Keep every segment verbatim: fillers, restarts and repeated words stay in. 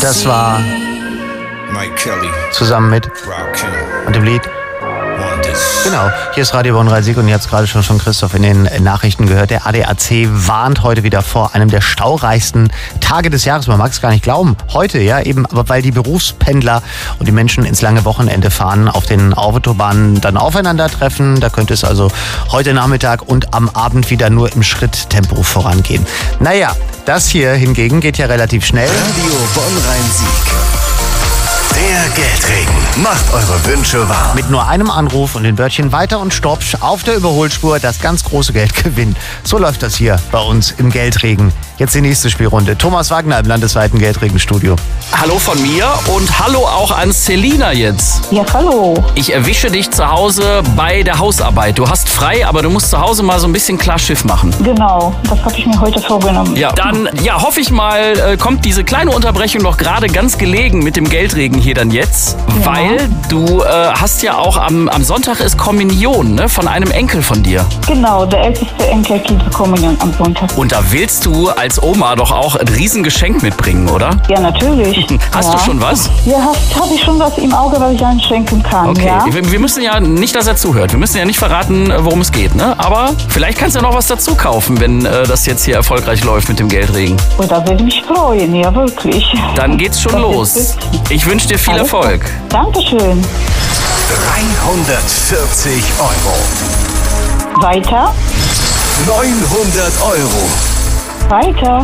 Das war Mike Kelly, zusammen mit Rakim, und dem Lied. Want This. Genau, hier ist Radio Bonn-Rhein-Sieg und ihr habt es gerade schon von Christoph in den Nachrichten gehört. Der A D A C warnt heute wieder vor einem der staureichsten Tage des Jahres. Man mag es gar nicht glauben. Heute, ja, eben, aber weil die Berufspendler und die Menschen ins lange Wochenende fahren, auf den Autobahnen dann aufeinandertreffen. Da könnte es also heute Nachmittag und am Abend wieder nur im Schritttempo vorangehen. Naja, das hier hingegen geht ja relativ schnell. Radio Bonn-Rhein-Sieg. Der Geldregen macht eure Wünsche wahr. Mit nur einem Anruf und den Wörtchen weiter und stopp auf der Überholspur das ganz große Geld gewinnen. So läuft das hier bei uns im Geldregen. Jetzt die nächste Spielrunde. Thomas Wagner im landesweiten Geldregenstudio. Hallo von mir und hallo auch an Selina jetzt. Ja, hallo. Ich erwische dich zu Hause bei der Hausarbeit. Du hast frei, aber du musst zu Hause mal so ein bisschen klar Schiff machen. Genau, das habe ich mir heute vorgenommen. Ja, dann ja, hoffe ich mal, äh, kommt diese kleine Unterbrechung noch gerade ganz gelegen mit dem Geldregen hier dann jetzt, Ja. weil du äh, hast ja auch am, am Sonntag ist Kommunion, ne, von einem Enkel von dir. Genau, der älteste Enkel kriegt die Kommunion am Sonntag. Und da willst du als Oma doch auch ein Riesengeschenk mitbringen, oder? Ja, natürlich. Hast ja. du schon was? Ja, habe hab ich schon was im Auge, was ich einschenken kann. Okay, Ja? wir, wir müssen ja nicht, dass er zuhört. Wir müssen ja nicht verraten, worum es geht, ne? Aber vielleicht kannst du ja noch was dazu kaufen, wenn äh, das jetzt hier erfolgreich läuft mit dem Geldregen. Und da würde ich mich freuen, ja, wirklich. Dann geht's schon Das los. ist gut. Ich wünsche dir viel Alles klar. Erfolg. Dankeschön. dreihundertvierzig Euro. Weiter, neunhundert Euro. weiter,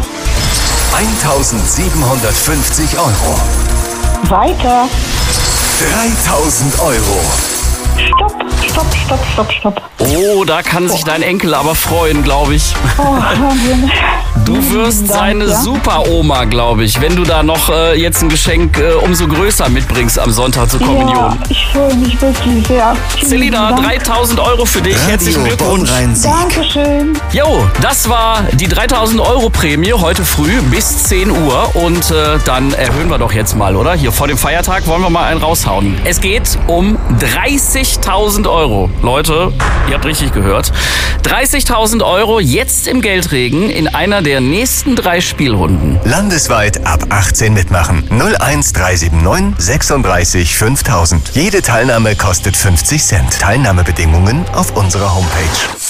eintausendsiebenhundertfünfzig Euro. weiter. dreitausend Euro. Stopp, stopp, stopp, stopp, stopp. Oh, da kann sich dein Enkel aber freuen, glaube ich. Oh, Wahnsinn. Du wirst Dank, seine ja. Super-Oma, glaube ich, wenn du da noch äh, jetzt ein Geschenk äh, umso größer mitbringst am Sonntag zur Kommunion. Ja, ich freue mich wirklich sehr. Vielen Selina, Dank. dreitausend Euro für dich. Herzlichen Radio Glückwunsch. Bonn-Rhein-Sieg. Dankeschön. Jo, das war die dreitausend Euro Prämie heute früh bis zehn Uhr. Und äh, dann erhöhen wir doch jetzt mal, oder? Hier vor dem Feiertag wollen wir mal einen raushauen. Es geht um dreißigtausend Euro. Leute, ihr habt richtig gehört. dreißigtausend Euro jetzt im Geldregen in einer der nächsten drei Spielrunden. Landesweit ab achtzehn mitmachen. null eins drei sieben neun sechsunddreißig fünftausend. Jede Teilnahme kostet fünfzig Cent. Teilnahmebedingungen auf unserer Homepage.